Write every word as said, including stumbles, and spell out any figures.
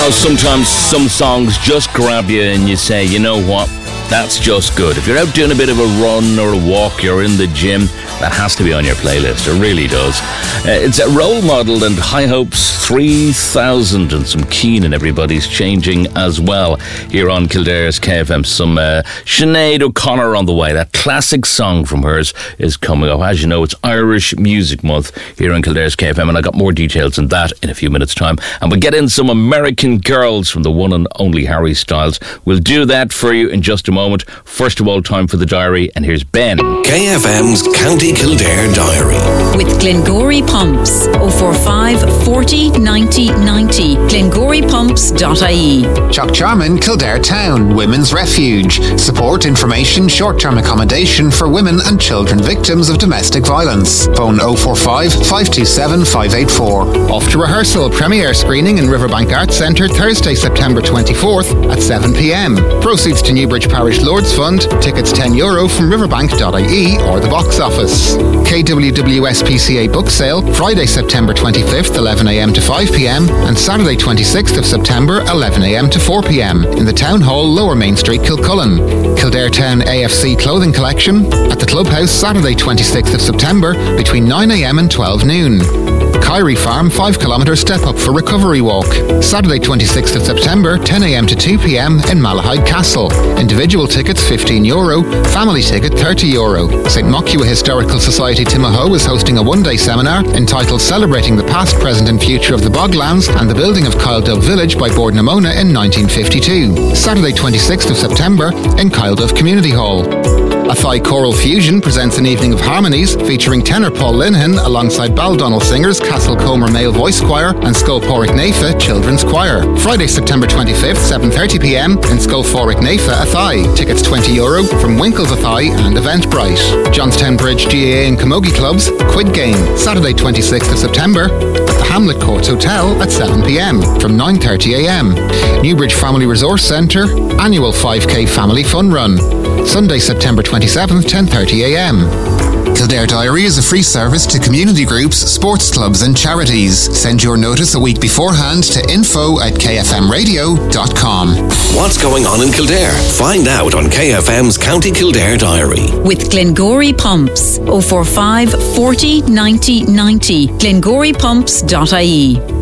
how sometimes some songs just grab you and you say, you know what, that's just good. If you're out doing a bit of a run or a walk, you're in the gym, that has to be on your playlist. It really does. Uh, it's a role model, and High Hopes three thousand and some Keen and everybody's changing as well here on Kildare's K F M. Some uh, Sinead O'Connor on the way. That classic song from hers is coming up. As you know, it's Irish Music Month here on Kildare's K F M, and I got more details on that in a few minutes' time. And we'll get in some American Girls from the one and only Harry Styles. We'll do that for you in just a moment. First of all, time for the diary, and here's Ben. K F M's County Kildare Diary. With Glengory Pumps. oh four five, forty, ninety, ninety. glengory pumps dot I E. Chuckcharman, Kildare Town, Women's Refuge. Support, information, short-term accommodation for women and children victims of domestic violence. Phone oh four five, five two seven, five eight four. Off to rehearsal, premiere screening in Riverbank Arts Centre Thursday, September twenty-fourth at seven p.m. Proceeds to Newbridge Parish Lords Fund. Tickets ten euro from riverbank dot I E or the box office. K W W S P C A book sale Friday, September twenty-fifth, eleven a.m. to five p.m. and Saturday, twenty-sixth of September, eleven a.m. to four p.m. in the Town Hall, Lower Main Street, Kilcullen. Kildare Town A F C clothing collection at the Clubhouse Saturday, twenty-sixth of September between nine a.m. and twelve noon. Kyrie Farm five kilometre step up for recovery walk. Saturday, twenty-sixth of September, ten a.m. to two p.m. in Malahide Castle. Individual tickets fifteen euro, family ticket thirty euro. Saint Mockua Historical Society Timahoe is hosting a one-day seminar entitled Celebrating the Past, Present and Future of the Boglands and the Building of Kyledove Village by Bordnamona in nineteen fifty-two. Saturday, twenty-sixth of September in Kyledove Community Hall. Athy Choral Fusion presents an evening of harmonies featuring tenor Paul Linehan alongside Baldonnell Singers, Castle Comer Male Voice Choir and Scoporrick Nefa Children's Choir. Friday, September twenty-fifth, seven thirty p.m. in Scoporrick Nefa, Athy. Tickets twenty euro from Winkles Athy and Eventbrite. Johnstown Bridge G A A and Camogie Clubs Quid Game. Saturday, twenty-sixth of September at the Hamlet Courts Hotel at seven p.m. from nine thirty a.m. Newbridge Family Resource Centre Annual five K Family Fun Run. Sunday, September twenty-seventh, ten thirty a.m. Kildare Diary is a free service to community groups, sports clubs and charities. Send your notice a week beforehand to info at k f m radio dot com. What's going on in Kildare? Find out on K F M's County Kildare Diary. With Glengory Pumps. oh four five, forty, ninety, ninety. glengory pumps dot I E.